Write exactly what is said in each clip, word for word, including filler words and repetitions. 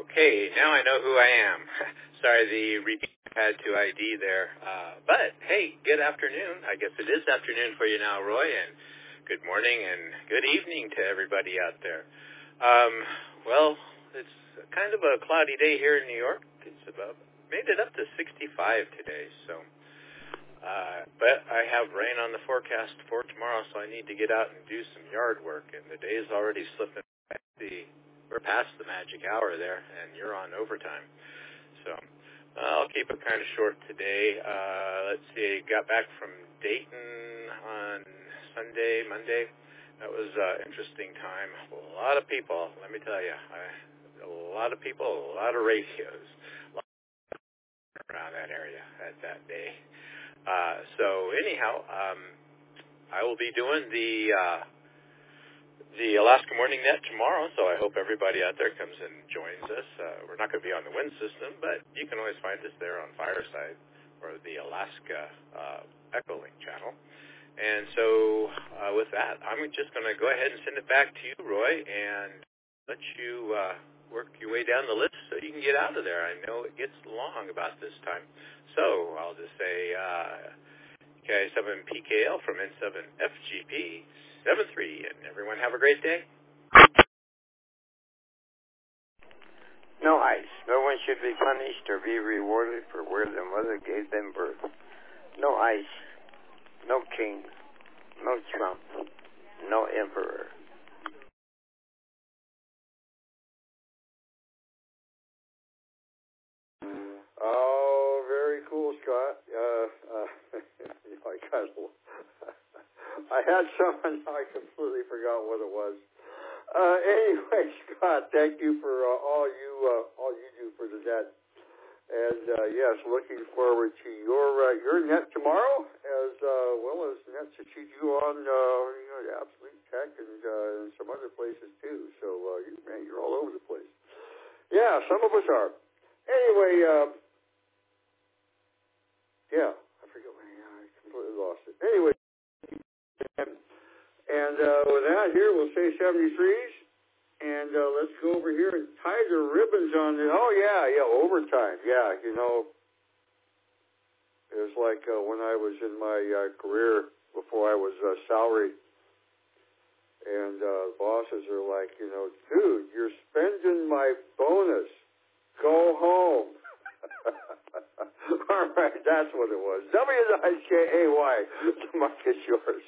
Okay, now I know who I am. Sorry, the repeat had to I D there. Uh, but, hey, good afternoon. I guess it is afternoon for you now, Roy, and good morning and good evening to everybody out there. Um, well, it's kind of a cloudy day here in New York. It's about, made it up to sixty-five today, so. Uh, but I have rain on the forecast for tomorrow, so I need to get out and do some yard work, and the day is already slipping by. The We're past the magic hour there, and you're on overtime. So uh, I'll keep it kind of short today. Uh, let's see, got back from Dayton on Sunday, Monday. That was an interesting time. A lot of people, let me tell you. I, a lot of people, a lot of radios a lot around that area at that day. Uh, so anyhow, um, I will be doing the... Uh, The Alaska Morning Net tomorrow, so I hope everybody out there comes and joins us. Uh, we're not going to be on the wind system, but you can always find us there on Fireside or the Alaska uh, Echolink channel. And so uh, with that, I'm just going to go ahead and send it back to you, Roy, and let you uh, work your way down the list so you can get out of there. I know it gets long about this time. So I'll just say uh, K I seven P K L from N seven F G P seven three, and everyone have a great day. No ice. No one should be punished or be rewarded for where their mother gave them birth. No ice. No king. No Trump. No emperor. Oh, very cool, Scott. Uh, uh, I kind of, I had someone, I completely forgot what it was. Uh, anyway, Scott, thank you for uh, all you uh, all you do for the net. And uh, yes, looking forward to your uh, your net tomorrow, as uh, well as nets that you do on uh, you know, Absolute Tech and, uh, and some other places too. So uh, you, man, you're all over the place. Yeah, some of us are. Anyway. Uh, Yeah, I forget when I completely lost it. Anyway, and, and uh, with that here, we'll say seventy-threes, and uh, let's go over here and tie the ribbons on it. Oh, yeah, yeah, overtime. Yeah, you know, it was like uh, when I was in my uh, career before I was uh, salaried, and uh, bosses are like, you know, dude, you're spending my bonus. Go home. All right, that's what it was. W I K A Y. The mic is yours.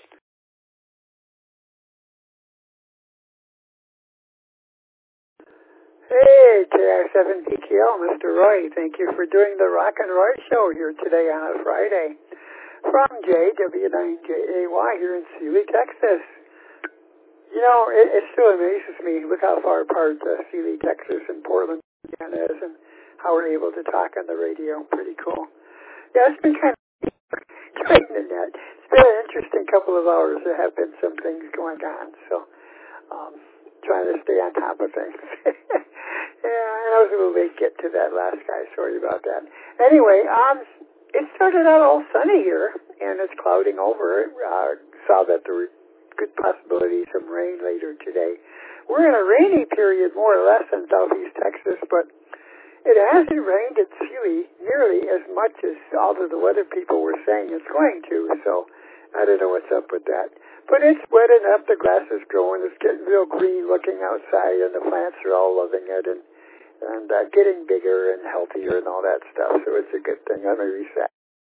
Hey, K I seven P K L, Mister Roy. Thank you for doing the Rock and Roy Show here today on a Friday. From J W nine J A Y here in Sealy, Texas. You know, it, it still amazes me. Look how far apart uh, Sealy, Texas and Portland, Indiana is, and how we're able to talk on the radio. Pretty cool. Yeah, it's been kind of doing the net. It's been an interesting couple of hours. There have been some things going on, so um, trying to stay on top of things. Yeah, and I was a little late get to that last guy. Sorry about that. Anyway, um, it started out all sunny here, and it's clouding over. Uh, saw that there were good possibilities of rain later today. We're in a rainy period, more or less, in southeast Texas, but it hasn't rained at Sealy nearly as much as all of the weather people were saying it's going to, so I don't know what's up with that. But it's wet enough, the grass is growing, it's getting real green looking outside, and the plants are all loving it, and, and uh, getting bigger and healthier and all that stuff, so it's a good thing. I'm very sad.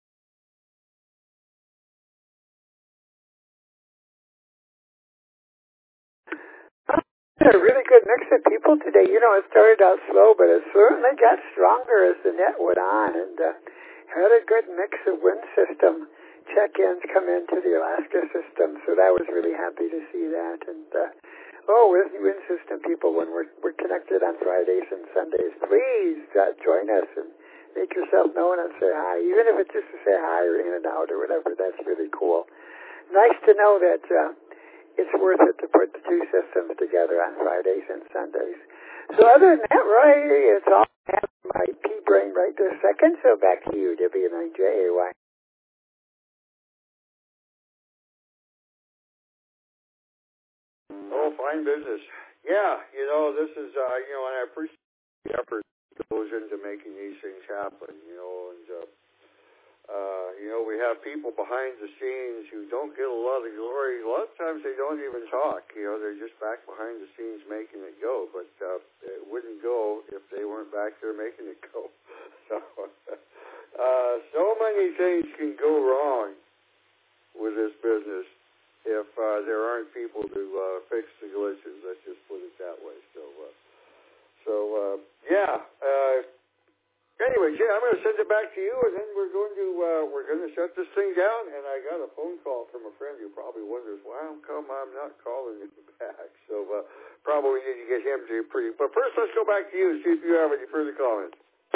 A really good mix of people today. You know, it started out slow, but it certainly got stronger as the net went on, and uh, had a good mix of wind system check-ins come into the Alaska system, so that was really happy to see that. And uh, oh, with wind system people, when we're, we're connected on Fridays and Sundays, please uh, join us and make yourself known and say hi, even if it's just to say hi or in and out or whatever. That's really cool. Nice to know that uh, it's worth it to put the two systems together on Fridays and Sundays. So other than that, right, it's all I have my P-brain right this second, so back to you, W nine J A Y. Oh, fine business. Yeah, you know, this is, uh, you know, and I appreciate the effort behind the scenes who don't get a lot of glory. A lot of times they don't even talk. You know, they're just back behind the scenes making it go. But uh, it wouldn't go if they weren't back there making it go. So, uh, so many things can go wrong with this business if uh, there aren't people to uh, fix the glitches. Let's just put it that way. So, uh, so uh, yeah. Uh, Anyway, Jay, I'm going to send it back to you, and then we're going to uh, we're going to shut this thing down. And I got a phone call from a friend who probably wonders, well, how come I'm not calling you back? So uh, probably need to get him to pretty. But first, let's go back to you and see if you have any further comments.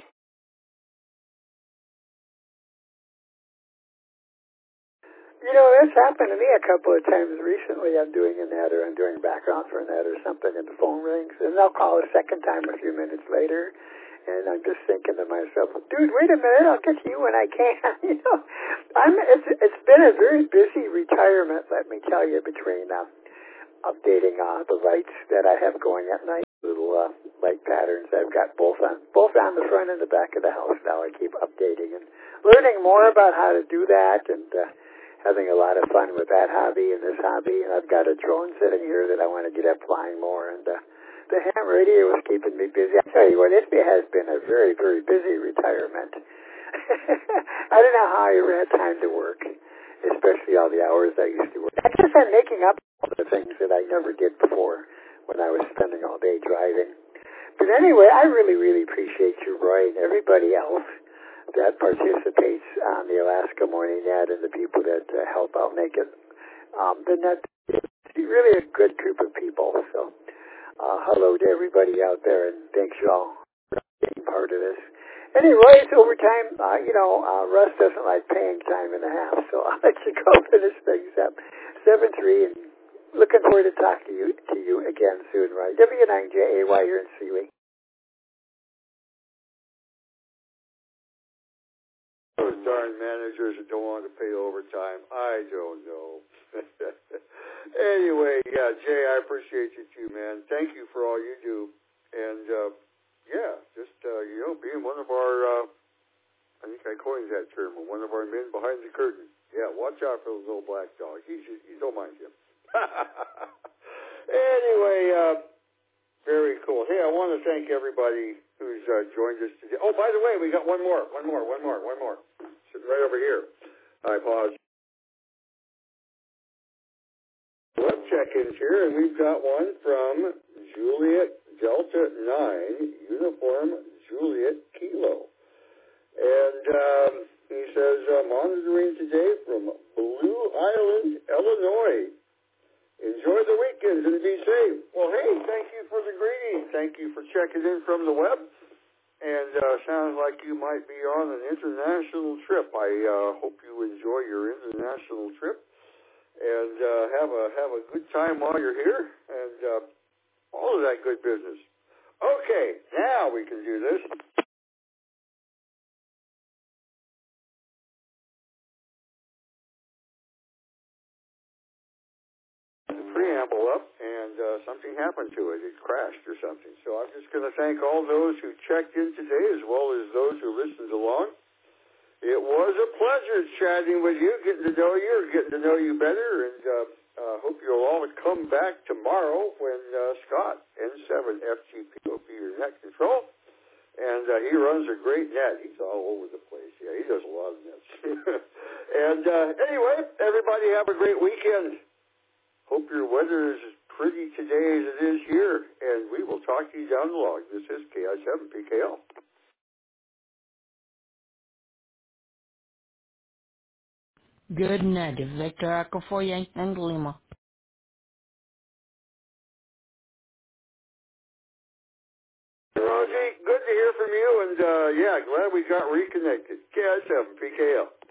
You know, that's happened to me a couple of times recently. I'm doing an ad or I'm doing background for an ad or something, and the phone rings, and they'll call a second time a few minutes later. And I'm just thinking to myself, dude, wait a minute, I'll get to you when I can. You know, I'm. It's it's been a very busy retirement, let me tell you, between uh, updating uh, the lights that I have going at night, little uh, light patterns I've got both on both on the front and the back of the house now. I keep updating and learning more about how to do that, and uh, having a lot of fun with that hobby and this hobby. And I've got a drone sitting here that I want to get up flying more, and. Uh, The ham radio was keeping me busy. I tell you what, it has been a very, very busy retirement. I don't know how I ever had time to work, especially all the hours I used to work. I guess I'm making up all the things that I never did before when I was spending all day driving. But anyway, I really, really appreciate you, Roy, and everybody else that participates on the Alaska Morning Net and the people that uh, help out make it. Um, the net is really a good group of people, so... Uh, hello to everybody out there, and thanks y'all for being part of this. Anyway, it's overtime. Uh, you know, uh, Russ doesn't like paying time and a half, so I'll let you go finish things up. seven three, and looking forward to talking to you, to you again soon, right? W nine J A Y here in Seaway. Those darn managers that don't want to pay overtime, I don't know. Anyway, yeah, Jay, I appreciate you too, man. Thank you for all you do. And, uh, yeah, just, uh, you know, being one of our, uh, I think I coined that term, one of our men behind the curtain. Yeah, watch out for those little black dogs. He's, he don't mind him. Anyway, uh, very cool. Hey, I want to thank everybody who's uh, joined us today. Oh, by the way, we got one more, one more, one more, one more. Sitting right over here. I pause. Web check-ins here, and we've got one from Juliet Delta nine, Uniform Juliet Kilo. And um, he says, uh, monitoring today from Blue Island, Illinois. Enjoy the weekends and be safe. Well, hey, thank you for the greeting. Thank you for checking in from the web. And uh, sounds like you might be on an international trip. I uh, hope you enjoy your international trip. And uh, have a have a good time while you're here, and uh, all of that good business. Okay, now we can do this. The preamble up, and uh, something happened to it. It crashed or something. So I'm just going to thank all those who checked in today, as well as those who listened along. It was a pleasure chatting with you, getting to know you, getting to know you better, and uh, uh, hope you'll all come back tomorrow when uh, Scott, N seven F G P, will be your net control. And uh, he runs a great net. He's all over the place. Yeah, he does a lot of nets. And uh, anyway, everybody have a great weekend. Hope your weather is as pretty today as it is here, and we will talk to you down the line. This is K I seven P K L. Good night, Victor Echo for Yankee and Lima. Rosie, good to hear from you, and uh, yeah, glad we got reconnected. K I seven P K L.